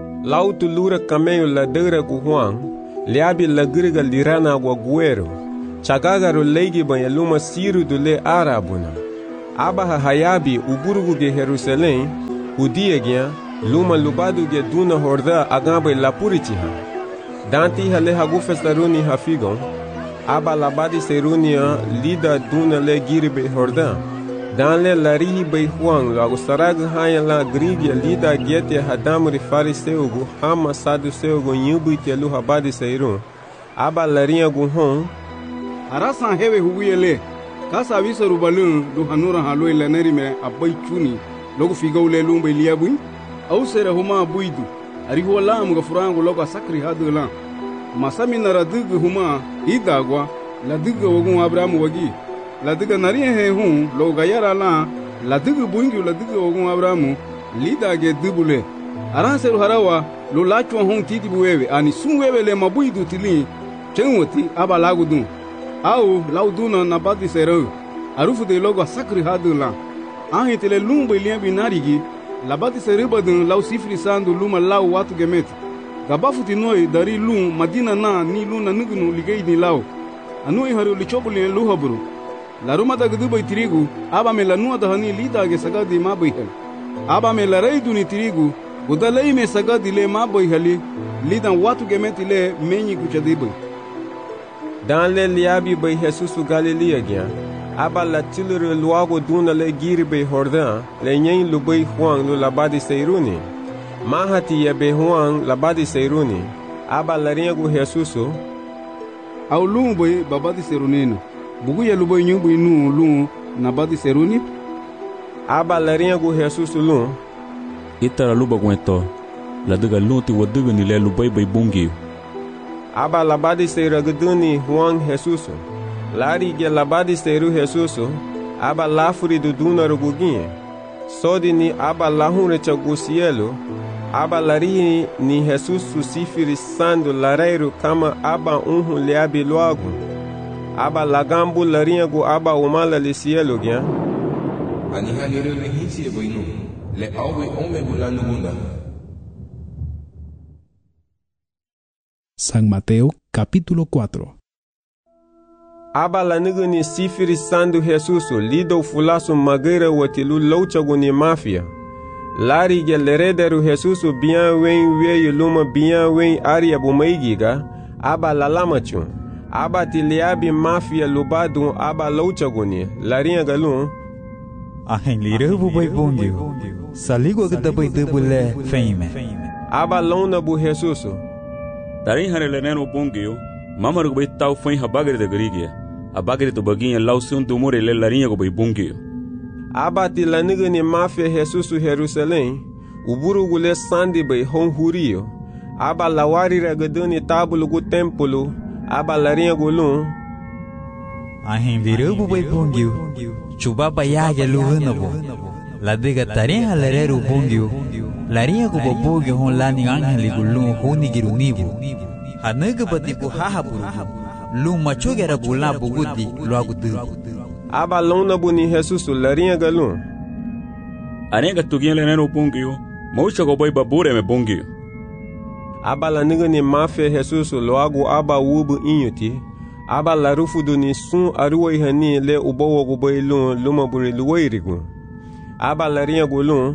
Lautu lura cameio la deira gu Juan, liabi la griga lirana gua guero. chagagaru leigi banya luma siru dule arabuna. Aba ha hayabi uburugu ge Jerusalém, Udia gya, luma lubadu ge duna horda agabe lapuritiha. Danti hale hagu festaruni hafigon, aba labadi serunia lida duna le giribe horda. Danle larihi bei huang lagu sarag haya la grivia lida gete hadamuri fariseugu hama saduseugu nyubu itelu habadi seirun. Aba larinha gu hon. Arasan hewe huguyele. Kasa visa rubalun du hanura haloi laneri me abai chuni. Logo figaule lumba iliabui. Au sere huma abuidu. Arihu lam ga furangu logo sakri hadu la. Masami naradugu huma idagwa. La duga wagun Abrahamu wagi. La duga nariye he hun lo gayara la la duga bungi la duga ogun Abrahamu lida ge dubule aran seru harawa lo lachwa hun titi buwewe ani sunwewe le mabuidu tili chenwoti aba lagudun au lauduna nabadi seru arufu de logo sakri hadula an hitele lumba liambi narigi labadi seru badun lau sifri sandu luma lau watu gemet gabafuti noi dari lum madina na ni luna nugunu ligei ni lau anui haru lichobuli luhaburu la ruma da gdubai trigu aba me la nua da hani lida ge sagadi ma bihal aba me la reidu ni trigu udalei me sagadi le ma bihali lidan watu gemeti le menyi kuchadibai dan le liabi bai Jesus Galilia gya aba la tilure luago duna le giribe horda le nyen lubai huang lu labadi seiruni mahati ya be huang labadi seiruni aba la riego Jesus au lumbai babadi seirunino bugu ya lubo nyubu inu lu na badi seruni aba larinha gu Jesus lu itara luba gwento la duga lunti waduga ni le lubai bai bungi aba labadi seragduni huang Jesus lari ge labadi seru Jesus aba lafuri du duna ruguginhe sodi ni aba lahunre chagu cielo aba lari ni Jesus susifiri sandu lareiro kama aba unhu leabi logo aba lagambu larinha gu aba umala le cielo gya ani halire le hisi e boinu le awe ome bulanu gunda. San Mateo capítulo cuatro. Aba la niguni sifiri sandu Jesusu lido fulasu mageira watilu louchagu ni mafia lari ge lerederu Jesusu bien wen weyu luma bien wen aria bumaigiga aba lalamachun aba tiliabi mafia lubadu aba louchaguni larinha galun ahen lire bu bai bongio saligo gda bai debule feime aba lona bu Jesusu tarin hare leneno bongio mamaru bai tau fein habagre de grigia abagre to baginha lausun do more le larinha go bai bongio aba tilanigani mafia Jesusu Jerusalém uburu gule sandi bai hon hurio aba lawari ragaduni tabulu gu templo aba larinha gulun ahen lire bu bai bongio chuba bayaga luhunabo la diga tarin halereru bongio larinha go bobogio hon lani angeli gulun honi girunibu hanaga bati bu hahaburu lu machogera gula bugudi luagudu aba lona buni Jesusu larinha galun arenga tugia leneno bongio maucha go boy babure me bongio aba la nigani mafia Jesusu loagu aba ubu inyuti aba la rufu duni sun aruwa ihani le ubowo go boy lun luma buri luwairigu aba larinha gulun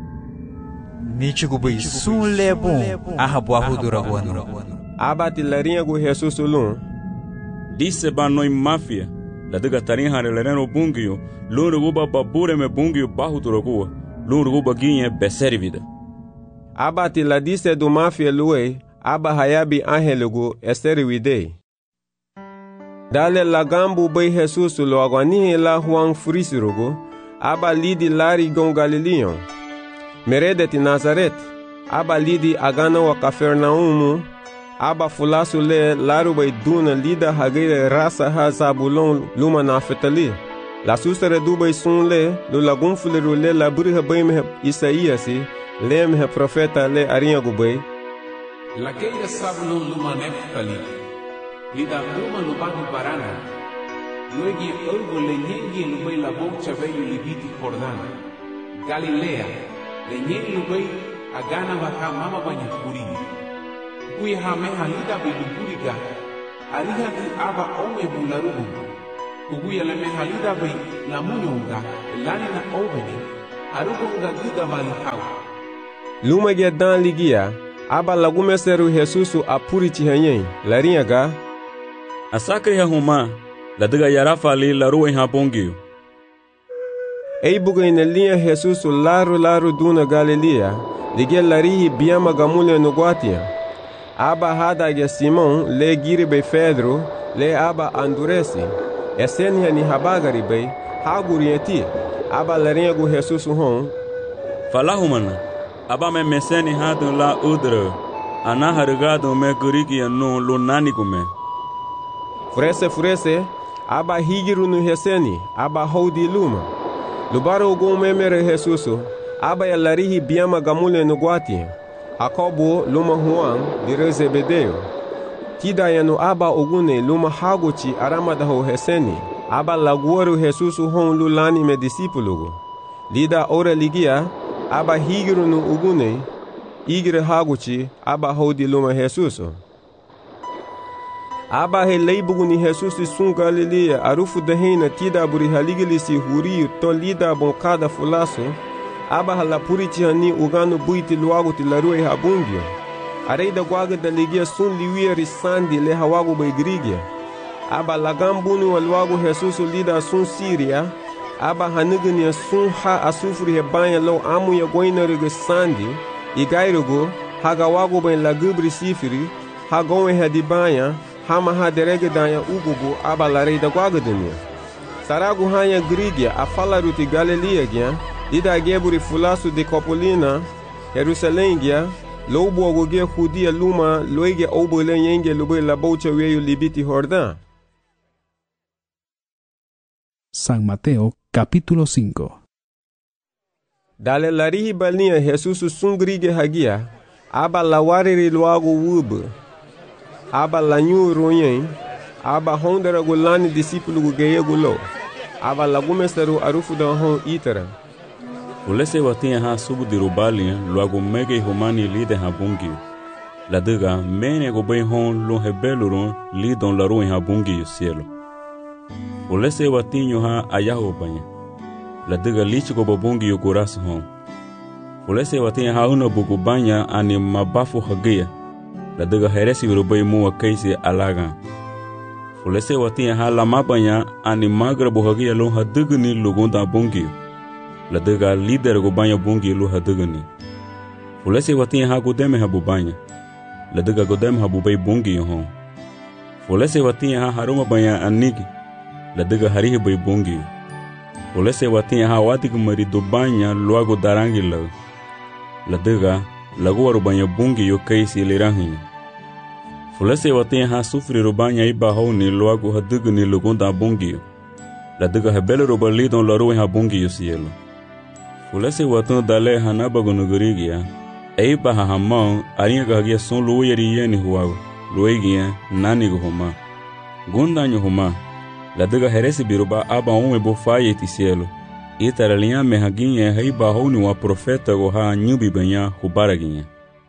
nichi go boy sun le bon ahabu ahudura wanu aba ti larinha go Jesusu lun disse ba noi mafia la diga tarin hare leneno bungio lun ruba babure me bungio bahudura go lun ruba ginye beservida aba ti la disse do mafia luwe aba hayabi angelugo esterwide dale lagambu bai Jesusu lo agwani la huang frisirugo aba lidi lari gon Galileon meredeti Nazaret aba lidi agana wa Kafernaumu aba fulasu le laru bai duna lida hagire rasa ha Zabulon luma Naftali la susere du bai sun le lo lagun fuliru le laburi ha bai me Isaíasi le me profeta le arinha gu bai la keira Zabulon luma Naftali lida luma lubadu barana luegi orgo le nyengi lubai la bocha veio libiti Jordana Galilea le nyengi lubai agana baha mama banya kurini kuya ha meha lida biluburiga ariha di aba ome bularugu uguya le mehalida bay la munyonga lani na oveni arugonga giga mali hawa luma ge dan ligia aba lagumeseru Jesusu apurichi hanyen larinha ga asakri ha huma la diga yarafa li la ruwe ha bongiu ei buga ina linha Jesusu laru laru duna Galilia ligia larihi biama gamule no guatia aba hada ge Simon le giri be Pedro le aba Anduresi eseni ni habagari be hagurieti aba larinha go Jesusu hon falahumana aba me meseni hadu la udre ana hargado me gurigi no lo nani kume furese furese aba higiru no heseni aba hodi luma lubaro go memere Jesusu aba ya larihi biama gamule no guati Jacobo luma Juan de Zebedeo tida yanu aba ogune luma hagochi aramada ho heseni aba laguaru Jesusu hon lulani me discipulugo lida ora ligia aba higiru no ogune igre hagochi aba hodi luma Jesusu aba he leibuguni Jesusu sun Galilia arufu dehina tida buri haligilisi huri to lida bonkada fulaso aba hala purichi hani ugano buiti luago ti larue habungio areida guaga da ligia sun liwia risandi le hawago baigrigia aba lagambuni waluago Jesusu lida sun Siria aba hanigani sun ha asufuri he banya lo amu ya goina rege sandi igairugo hagawago ben lagubri sifiri hagonwe hadibanya hama ha derege danya ugugu aba lareida guaga denia saragu hanya grigia afala ruti Galilia gia ida geburi fulasu de Copolina Jerusalém gia lobo ogogia judia luma loige obole yenge lobe la bocha weyo libiti Jordán. San Mateo capítulo cinco. Dale larihi balinha Jesusu sungrige hagia aba lawariri luago wub aba lanyu royen aba hondera golani discípulo geye golo aba lagumesteru arufu da hon itera ulese watinha ha subu de rubalia luago mege humani lide ha bungi la diga mene go bem hon lo rebeloro lidon la ruin ha bungi cielo ulese watinho ha ayaho banya la diga lich go bungi yo coraço hon ulese watinha ha una bugu banya ani mabafu hagia la diga heresi rubai mu kaisi alaga ulese watinha ha la mabanya ani magra bohagia lo ha digni lugonda bungi la diga líder go banha bungi lu hadugani fulese watinha ha godeme ha bubanya la diga godeme ha bubai bungi ho fulese watinha ha haruma banha anigi la diga harihi bai bungi fulese watinha ha watig mari do banha luago darangi la la diga lago waru banha bungi yo kaisi lirahi fulese watinha ha sufri ro banha iba ho ni luago hadugani lugonda bungi la diga hebele ro bali don la ruha bungi yo cielo fulese watan dale hanaba gonugurigia ei baha hamão arinha gagia son luyeria ni huago luegia nani go homa gundanyo homa la diga heresi biruba aba um bo faye ti cielo itaralinha mehaginha hei baho ni wa profeta go ha nyubi banya hubaraginha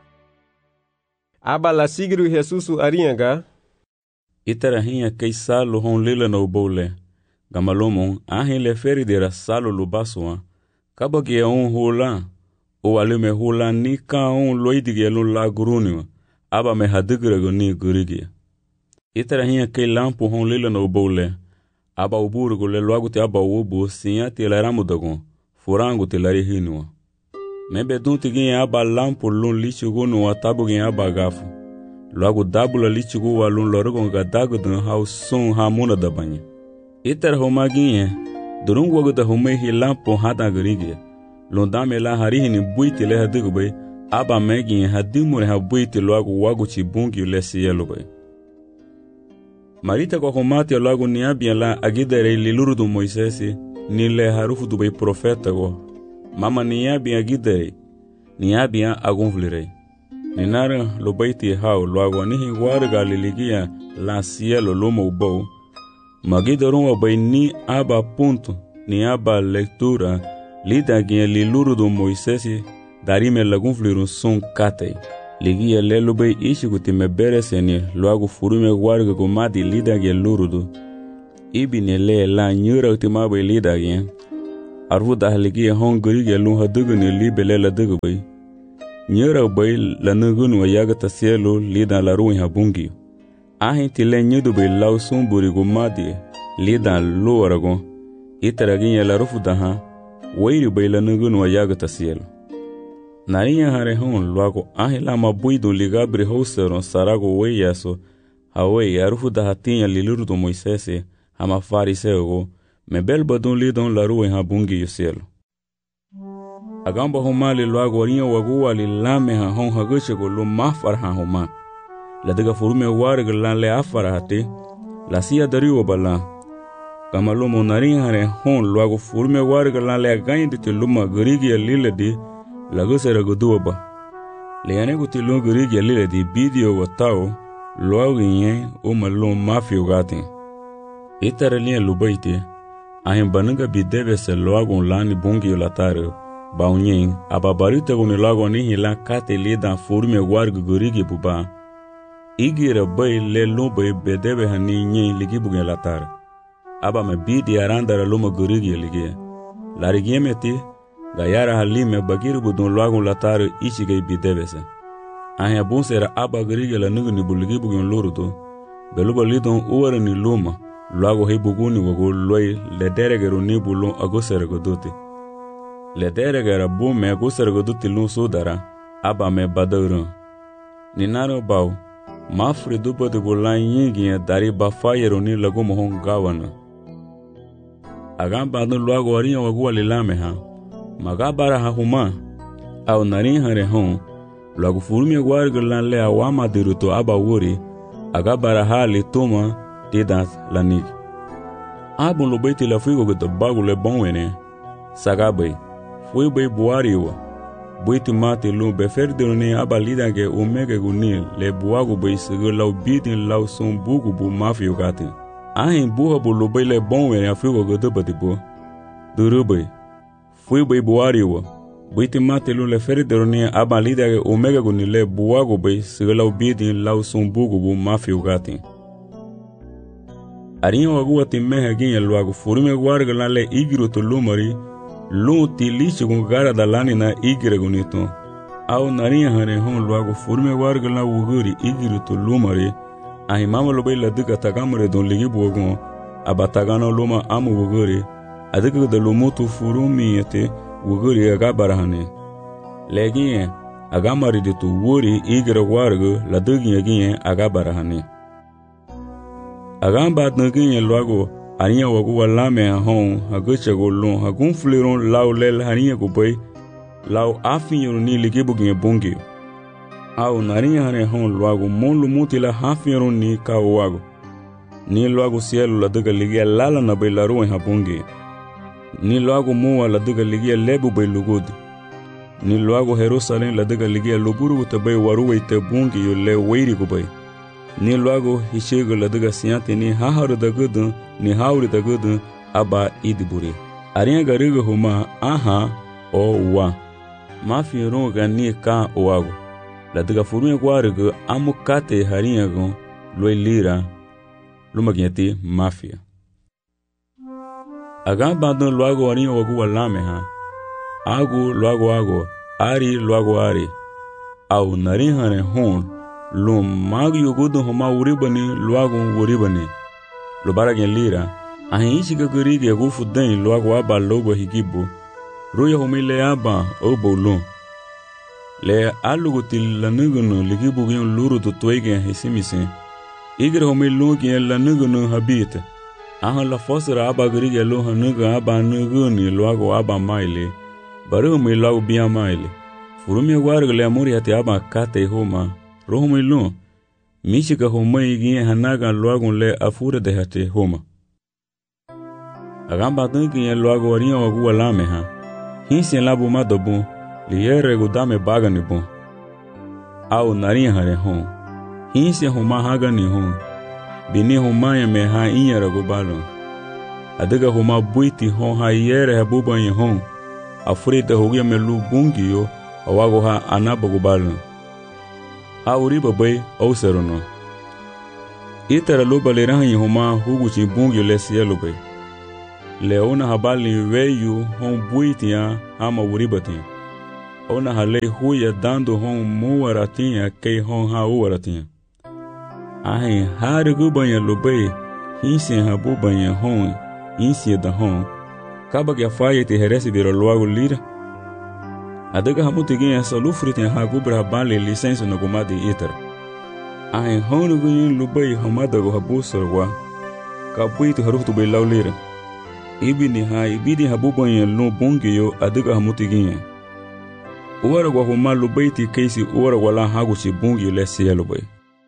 aba la sigru Jesusu arinha ga itarahinha kei salo hon lila no bole gamalomon ahin le feridera salo lubaswa kabage un hula o alume hula ni ka un loidige lo la grunio aba me hadigre go ni gurigia itara hinha ke lampo hon lila no bole aba uburu go le logo te aba ubu sinha te la ramudagon furango te la rihino mebe dunti gin aba lampo lun lichugo no atabu gin aba gafu logo dabula lichugo walun lorogon ga dago dun haus son hamuna da banha itara homaginha durung wago da humai hi lampo hada garigia londame la harihi ni buiti le hadigo bay aba megi hadimure ha buiti logo wago chi bungi le cielo bay marita ko homati logo ni abia la agidere liluru do Moisés ni le harufu do bay profeta go mama ni abia agidere ni abia agonvlire ni nara lo baiti hao logo ni higuar galiligia la cielo lomo bo magidoron bay ni aba ponto ni aba leitura lida gien liluru do Moisés darime lagun flirun son kate Ligi ya lelu bay ishi kuti me bere seni luagu furume warga kumadi lida ge lurudu. Ibi ne le la nyura utima bay lida ge. Arvu dah ligi ya hong guri ge lu hadugu ne li bele la dugu bay. Nyura bay la nugun wa yaga tasielu lida la ruin habungi. Ahin tile nyudu bay lau sumburi kumadi lida lu warago. Itaragin ya la rufu daha. Wairi bay la nugun wa yaga tasielu. Narinya hare hon luago ahila mabuido ligabri houseron sarago weyaso hawe arufu da hatinha lilurdo Moisese hama fariseo me bel badon lidon la rua ha bungi yoselo agamba homali luago rinha wagu ali lame ha hon haguche go lo mafar ha homa la daga furume warg lan le afara hate la sia dariwo bala kama lo monarinya hare hon luago furume warg lan le gainde te luma grigi liledi lagu sera guduwa ba leane guti lo guri gelile di video watao lo ginye o malo mafio gatin itara linha lubaite ahin bananga bidebe se loagon lani bungi latare baunyen ababarita goni loagon ni hila kate lida forume warg guri ge buba igira bay le lo bay bedebe hani nye ligi bugen latare aba me bidi arandara lo guri ge ligi larigi meti Gayara halime bagiru budon loagon latare ichi gay bidebese. Ahia bonsera aba garige la nugu ni buligi bugon lorudo. Beluba lidon uwara ni luma. Loago hei buguni wago loy le deregero ni bulon agosera godote. Le deregera bu me agosera godote lun sodara. Aba me badauran. Ninaro bau. Mafri dupa de bolan yingi dari bafayero ni lago mohon gawana. Agamba adon loago arinha wago alilame ha. Magabara ha huma au narin hare hon logo furumi warglan le awama diruto aba wori agabara ha le toma tidas lanig abun lo beti la figo go bagu le bonwene sagabe foi be buariwa boiti mate lo be ferdone aba lidange omega gunil le buago be sigo law bidin law son bugu bu mafio gati ahin buha bu lo be le bonwene afigo go dobadibo durube Fui bay buariwa. Buiti mate lu le ferideroni aba lidage omega gunile buago bay sigalaw bidin law sumbugu bu mafio gati. Arinha wagua timmeha ginha luago furume warga lan le igiro to lumari lu ti lichi gun gara dalani na igira gunito. Au narinha hare hon luago furume warga lan wuguri igiro to lumari ahi mama lo bay la duka tagamre don ligi buagon aba tagano luma amu wuguri adika da lumutu furumi yete wuguri aga barahane legiye aga maridu tu wuri igra wargu la dugiye giye aga barahane aga bad nugiye lwago aniya wagu walame hon haguche golon hagun fliron law lel haniya go bay law afin ni ligibu giye bungi au nariya hane hon lwago mon lumuti la hafin ni ka wago ni lwago cielo la duga ligiye lala na bay la ruin habungi ni loago muwa la duga ligia lebu bay lugud ni loago Jerusalem la duga ligia luburu te bay waruwe te bungi yo le weiri go bay ni loago hishego la duga siante ni haharu da gudu ni hauri da gudu aba idiburi arinha gariga huma aha o wa mafi ronga ni ka oago la duga furume gwarigo amukate harinha go loy lira lumagiati mafia Aga bandon luago arinha wagu walame ha. Agu luago ago, ari luago ari. Au narin hane hon, lum mag yugudu homa uribani luago uribani. Lubara gen lira, ahin ichi gagurigi agu fudain luago aba lobo higibu. Ruya homile aba obo lum. Le alugu til lanugunu ligibu gen luru tutuegen hisimisen. Igre homile lungien lanugunu habite. Ahan la fosra aba grige lo hanuga aba nuguni loago aba maile baru mi loago bia maile furumi wargle amuri hati aba kate homa rohumi lo mishika homa igi hanaga loago le afure de hati homa agamba tungi loago waria wagu walame ha hinsi labu madobu liyere gudame bagani bon au narin hare hon hinsi homa hagani hon bini homa ya me ha inyara go balo adiga homa buiti hon ha yere ha buba ye hon afrita hogia me lu bungi yo awago ha anaba go balo ha uriba bay au serono. Itara luba le rahi homa hugu chi bungi le sielo bay. Leona habali weyu hon buitia hama uribatia. Ona hale huya dando hon muwaratia kei hon ha uwaratia. Ahin harigu banya lubay hinsi habu banya hon insi da hon kaba que faye te heresi biro logo lira. Adaga hamuti ginha salufri te ha gubra bale licença no gomade itara. Ahin hon gunyin lubay hamada go habu sorwa. Kabui te harutu bay laulira. Ibini ha ibidi habu banya no bungiyo adaga hamuti ginha. Uwara gwa huma lubay ti keisi uwara wala hagu si bungi le siya lubay.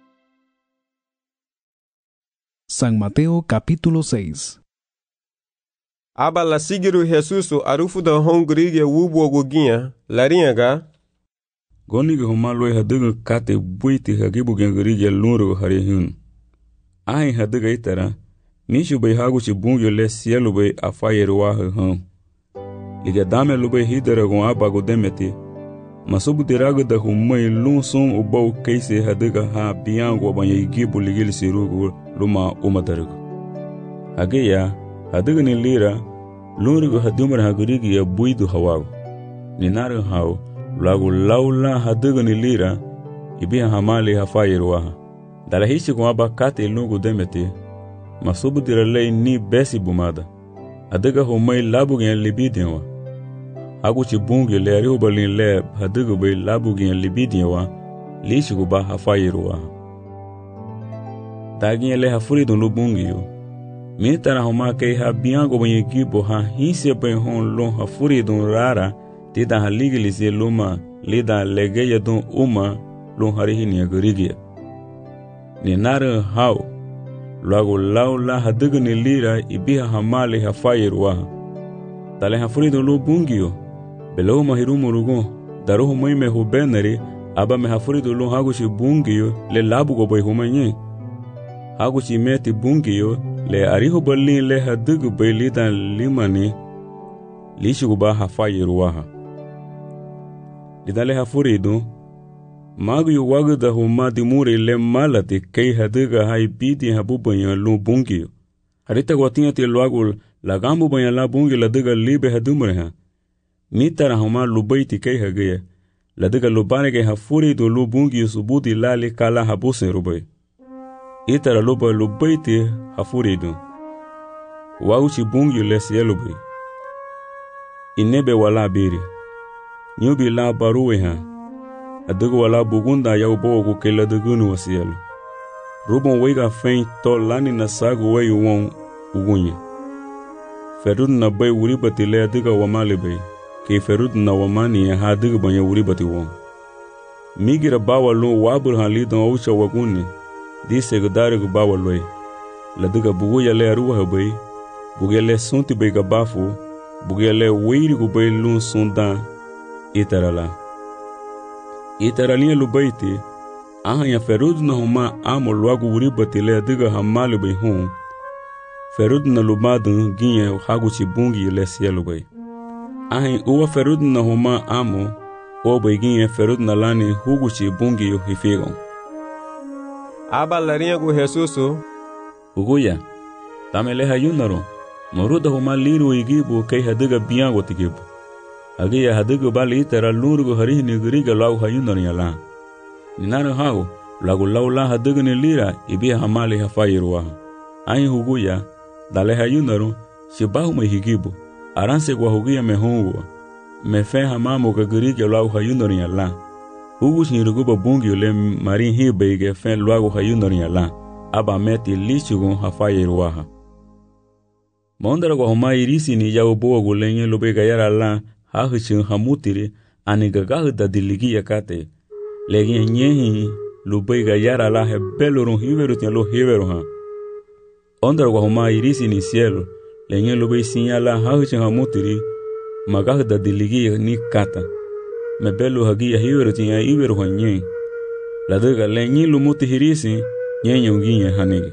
San Mateo capítulo seis. Aba la sigiru Jesusu arufu da hongri ya wubu oguginha, larinha Goni ge homa loy hadaga kate buiti hagibu gengri ya lunru hari hun. Ahin hadaga itara, nishu bay hagu si bungi le siya lubay afayeru wahe hun. Liga dame lubay hidara gon aba go demeti, masubu diraga da humay lun son ubau keise hadaga ha biyango banya igibu ligil sirugu luma umadaragu. Hageya, hadaga ni lira, lurigu hadumar hagurigi ya buidu hawagu. Ninaru hau, lagu laula hadaga ni lira, ibiha hamali hafayiru waha. Dala hishi kumaba kate lungu demeti, masubu diralei ni besi bumada. Hadaga humay labu gen libidianwa. Hagu chi bungi le arihu balin le hadaga bay labu gen libidianwa, lishi kuba hafayiru waha. Dagin le hafuridun lu bungi yo. Mitara homa kei ha biango banyi gibo ha hinse bay hon lon hafuridun rara tida ha ligilise luma lida legeya dun uma lon harihi ni agarigia. Ni nare hao lagu laula hadaga ni lira ibiha hamali hafayiru waha. Tale hafuridun lu bungi yo. Belau mahirumu rugun daruhu muime hubenari aba me hafuridun lu hagushi bungi yo le labu go bay humanyi. Hagu chi meti bungi yo le arihu balin le hadagu bay lidan limani lishu ba hafayiru waha. Lidale hafuridu magu yu wagu da huma dimuri le malati kei hadaga hai bidi habu banyan lu bungi yo. Harita guatinha te luagul lagambu banyan la bungi ladaga libe hadumre ha. Mitara huma lubaiti kei hagaya ladaga lubane ke hafuridu lu bungi yo subudi lali kala habuse rubay. Itara luba lubaiti hafuridu. Wauchi bungi lesi yelubay. Inebe wala biri. Nyubi la baruwe ha. Adagu wala bugunda ya ubogu ke ladagunu wasiyelu. Rubon wega fein to lani na sagu weyu won ugunye. Ferud na bay uribati le adiga wamali bay. Ke ferud na wamani ya hadiga banya uribati won. Migira bawa lu wabur halidon aucha waguni. Dise gudari gubawa loy. Ladiga bugu ya le aruwa bay. Bugu le sunti bay gabafu. Bugu le weiri gubay lun sundan. Itarala. Itaralinha lubaiti. Aha ya ferud na huma amo luagu uribati le adiga hamali bay hon. Ferud na lubadun ginye haguchi bungi le siya lubay. Aha uwa ferud na huma amo. O bay ginye ferud na lani huguchi bungi yo hifigon. Aba larinha gu Jesusu. Uguya. Tamele hayunaro. Moruda huma liru igibu kei hadiga biyango tigibu. Agiya hadiga bali itara lurugu harihi nigiriga lau hayunaro yala. Ninara hao, lagu laula hadiga ni lira ibiya hamali hafayiru waha. Ayin huguya, dale hayunaro, shibahu mehigibu. Aranse gwa huguya mehongwa. Mefe hamamu gagiriga lau hayunaro yala. Hugus ni ruguba bungi ule marin hibe ge fen luagu hayunari yala. Aba meti lichugun hafayiru waha. Maundara kwa huma irisi ni yao boa gulenye lube gayara la hahishin hamutiri ani gagahu da diligi yakate. Legi nyehi lube gayara la hebelurun hiveru tiyan lo hiveru ha. Ondara kwa huma irisi ni cielo lenye lube sinya la hahishin hamutiri magahu da diligi ni kata. Me belu hagia hiweru tinya iweru hanye. Ladaga lenyi lumuti hirisi nyenye unginye hanigi.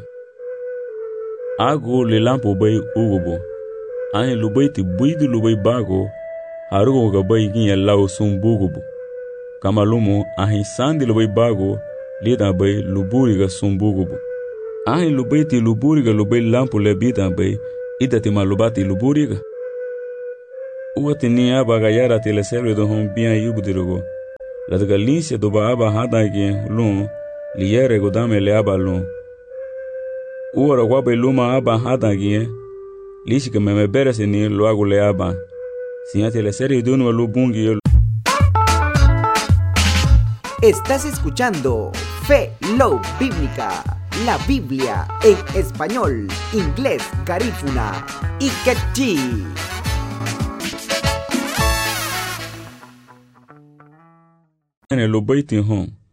Agu lilampu bay ugubo. Ahin lubaiti buidu lubay bago. Harugo gabay ginye lau sumbugubo. Kama lumu ahin sandi lubay bago. lida bay luburiga sumbugubu. Ahin lubay ti luburiga lubay lampu lebita bay ida ti malubati luburiga. Uwa ti ni aba gayara ti le serve do hon bian yubudirugo. La de galincia do ba aba hada gen lun liere go dame le aba lun. Uwa ro gwa bay luma aba hada gen lishi que me me bere se ni lo hago le aba. Si ate le serie de uno lubungi. Estás escuchando Fe Love Bíblica, la Biblia en español, inglés, garífuna y quechí. En el ubaiti hon,